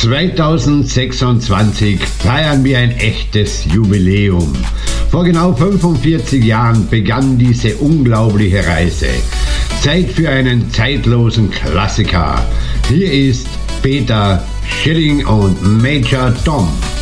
2026 feiern wir ein echtes Jubiläum. Vor genau 45 Jahren begann diese unglaubliche Reise. Zeit für einen zeitlosen Klassiker. Hier ist Peter Schilling und Major Tom.